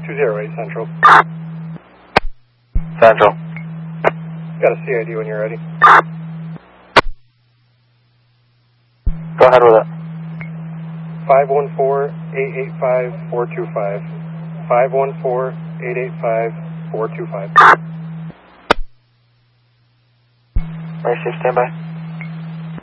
208 Central. Central. Got a CID when you're ready. Go ahead with it. 514-885-425. 514-885-425. Mercy, stand by.